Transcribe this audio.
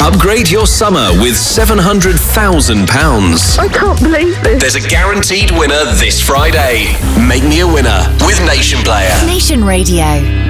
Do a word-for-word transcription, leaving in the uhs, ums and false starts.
Upgrade your summer with seven hundred thousand pounds. I can't believe this. There's a guaranteed winner this Friday. Make me a winner with Nation Player. Nation Radio.